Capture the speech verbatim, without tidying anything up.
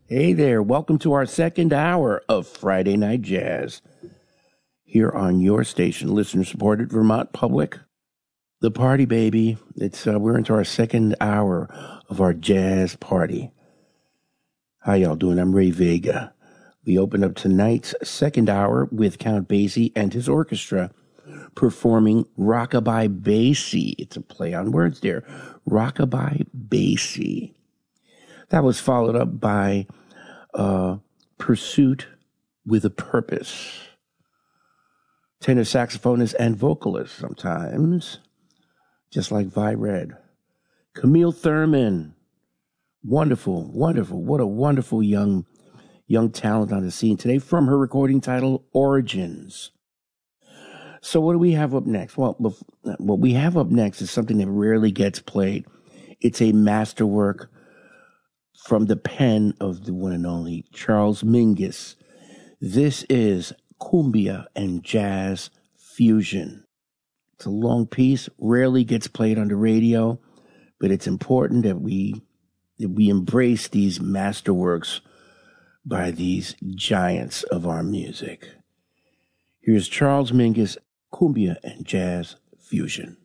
Hey there, welcome to our second hour of Friday Night Jazz here on your station, listener-supported Vermont Public. The party, baby. It's uh, we're into our second hour of our jazz party. How y'all doing? I'm Ray Vega. We open up tonight's second hour with Count Basie and his orchestra performing Rockabye Basie. It's a play on words there. Rockabye Basie. That was followed up by uh, Pursuit with a Purpose. Tenor saxophonist and vocalist sometimes, just like Vi Red. Camille Thurman. Wonderful, wonderful. What a wonderful young, young talent on the scene today from her recording title, Origins. So what do we have up next? Well, what we have up next is something that rarely gets played. It's a masterwork from the pen of the one and only Charles Mingus. This is Cumbia and Jazz Fusion. It's a long piece, rarely gets played on the radio, but it's important that we that we embrace these masterworks by these giants of our music. Here's Charles Mingus, Cumbia and Jazz Fusion.